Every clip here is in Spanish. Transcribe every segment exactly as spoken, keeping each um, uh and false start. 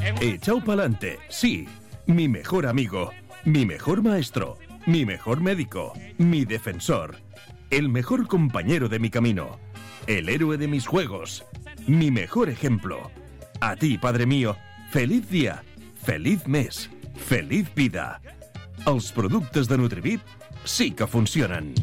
Echao pa'lante, sí. Mi mejor amigo, mi mejor maestro, mi mejor médico, mi defensor, el mejor compañero de mi camino, el héroe de mis juegos, mi mejor ejemplo. A ti, padre mío, feliz dia, feliz mes, feliz vida. Els productes de Nutribit sí que funcionen.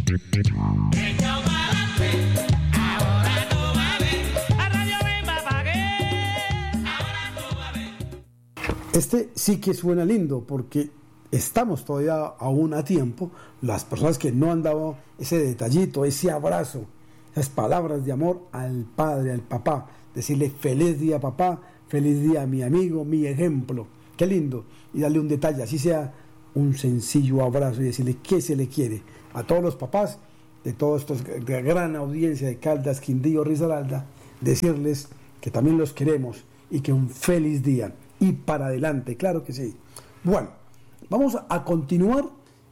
Este sí que suena lindo porque estamos todavía aún a tiempo, las personas que no han dado ese detallito, ese abrazo, esas palabras de amor al padre, al papá, decirle feliz día papá, feliz día mi amigo, mi ejemplo, qué lindo, y darle un detalle, así sea un sencillo abrazo y decirle qué se le quiere a todos los papás de toda esta gran audiencia de Caldas, Quindío, Risaralda, decirles que también los queremos y que un feliz día. Y para adelante, claro que sí. Bueno, vamos a continuar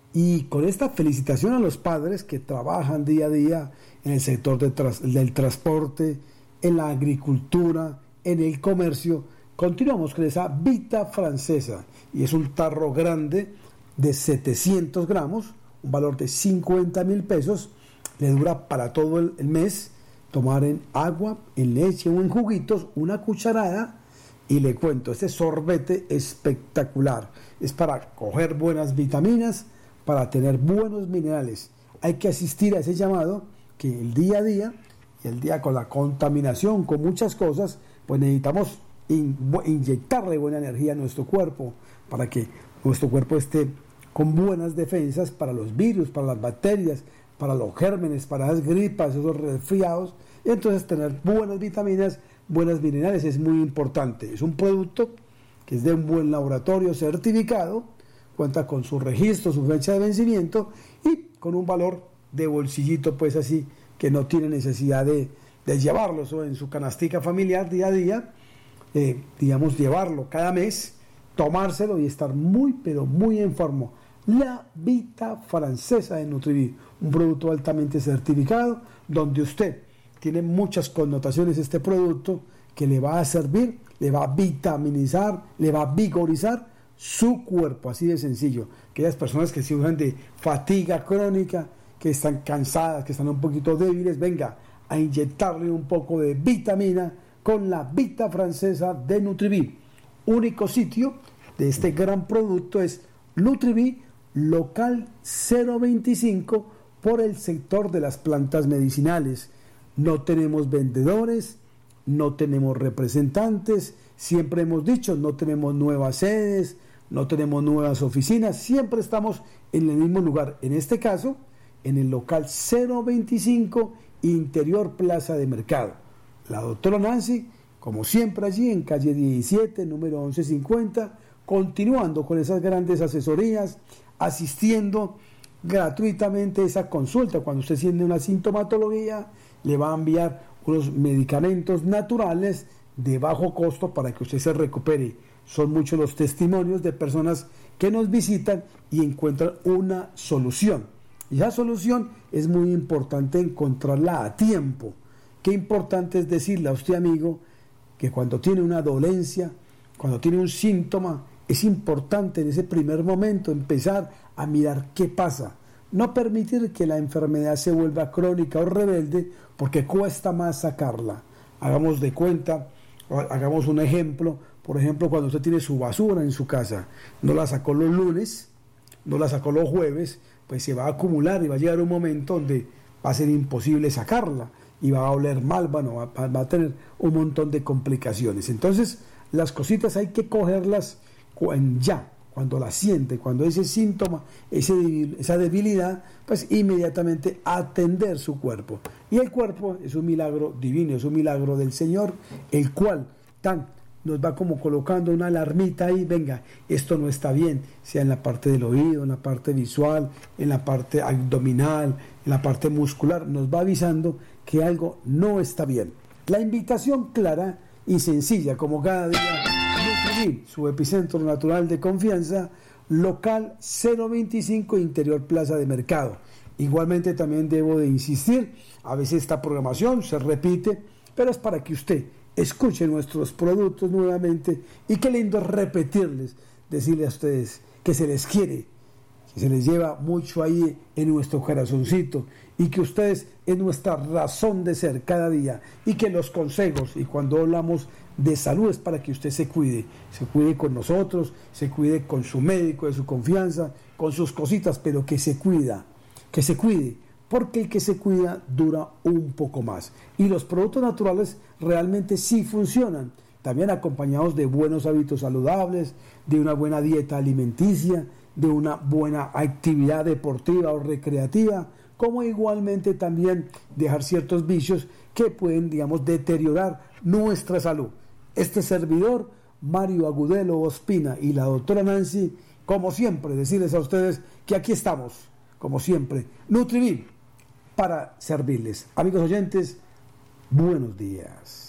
y con esta felicitación a los padres que trabajan día a día en el sector de tras, del transporte, en la agricultura, en el comercio. Continuamos con esa Vita francesa y es un tarro grande de setecientos gramos, un valor de cincuenta mil pesos, le dura para todo el, el mes, tomar en agua, en leche o en juguitos, una cucharada. Y le cuento, este sorbete espectacular, es para coger buenas vitaminas, para tener buenos minerales. Hay que asistir a ese llamado que el día a día, y el día con la contaminación, con muchas cosas, pues necesitamos in, inyectarle buena energía a nuestro cuerpo, para que nuestro cuerpo esté con buenas defensas para los virus, para las bacterias, para los gérmenes, para las gripas, esos resfriados, y entonces tener buenas vitaminas, buenas minerales es muy importante. Es un producto que es de un buen laboratorio certificado, cuenta con su registro, su fecha de vencimiento y con un valor de bolsillito, pues así, que no tiene necesidad de, de llevarlo o en su canastica familiar día a día, eh, digamos, llevarlo cada mes, tomárselo y estar muy, pero muy enfermo. La Vita francesa de Nutribit, un producto altamente certificado, donde usted tiene muchas connotaciones este producto que le va a servir, le va a vitaminizar, le va a vigorizar su cuerpo, así de sencillo. Aquellas personas que sufren de fatiga crónica, que están cansadas, que están un poquito débiles, venga a inyectarle un poco de vitamina con la Vita francesa de Nutribit. Único sitio de este gran producto es Nutribit local cero veinticinco por el sector de las plantas medicinales. No tenemos vendedores, no tenemos representantes, siempre hemos dicho, no tenemos nuevas sedes, no tenemos nuevas oficinas, siempre estamos en el mismo lugar. En este caso, en el local cero veinticinco, Interior Plaza de Mercado. La doctora Nancy, como siempre allí en calle diecisiete, número once cincuenta, continuando con esas grandes asesorías, asistiendo gratuitamente esa consulta. Cuando usted siente una sintomatología, le va a enviar unos medicamentos naturales de bajo costo para que usted se recupere. Son muchos los testimonios de personas que nos visitan y encuentran una solución. Y esa solución es muy importante encontrarla a tiempo. Qué importante es decirle a usted, amigo, que cuando tiene una dolencia, cuando tiene un síntoma, es importante en ese primer momento empezar a mirar qué pasa. No permitir que la enfermedad se vuelva crónica o rebelde, porque cuesta más sacarla. Hagamos de cuenta, hagamos un ejemplo, por ejemplo, cuando usted tiene su basura en su casa, no la sacó los lunes, no la sacó los jueves, pues se va a acumular y va a llegar un momento donde va a ser imposible sacarla y va a oler mal, bueno, va, va a tener un montón de complicaciones. Entonces, las cositas hay que cogerlas ya, cuando la siente, cuando ese síntoma, ese, esa debilidad, pues inmediatamente atender su cuerpo. Y el cuerpo es un milagro divino, es un milagro del Señor, el cual tan nos va como colocando una alarmita ahí, venga, esto no está bien, sea en la parte del oído, en la parte visual, en la parte abdominal, en la parte muscular, nos va avisando que algo no está bien. La invitación clara y sencilla, como cada día, su epicentro natural de confianza, local cero veinticinco, Interior Plaza de Mercado. Igualmente también debo de insistir, a veces esta programación se repite, pero es para que usted escuchen nuestros productos nuevamente y qué lindo repetirles, decirles a ustedes que se les quiere, que se les lleva mucho ahí en nuestro corazoncito y que ustedes es nuestra razón de ser cada día y que los consejos, y cuando hablamos de salud es para que usted se cuide, se cuide con nosotros, se cuide con su médico de su confianza, con sus cositas, pero que se cuida, que se cuide, porque el que se cuida dura un poco más. Y los productos naturales realmente sí funcionan, también acompañados de buenos hábitos saludables, de una buena dieta alimenticia, de una buena actividad deportiva o recreativa, como igualmente también dejar ciertos vicios que pueden, digamos, deteriorar nuestra salud. Este servidor, Mario Agudelo Ospina, y la doctora Nancy, como siempre, decirles a ustedes que aquí estamos, como siempre, NutriVit, para servirles. Amigos oyentes, buenos días.